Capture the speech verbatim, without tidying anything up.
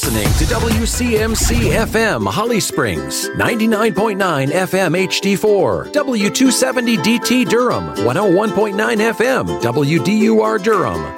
listening to W C M C F M Holly Springs, ninety-nine point nine F M H D four, W two seventy D T Durham, one oh one point nine F M W D U R Durham,